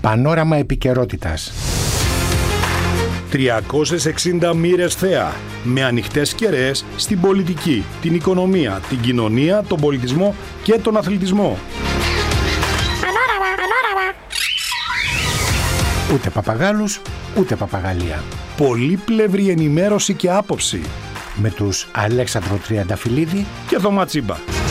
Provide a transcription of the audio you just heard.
Πανόραμα επικαιρότητας. 360 μοίρες θέα, με ανοιχτές κεραίες στην πολιτική, την οικονομία, την κοινωνία, τον πολιτισμό και τον αθλητισμό. Πανόραμα. Ούτε παπαγάλους, ούτε παπαγαλία. Πολύπλευρη ενημέρωση και άποψη. Με τους Αλέξανδρο Τριανταφυλλίδη και Θωμά Τσίμπα.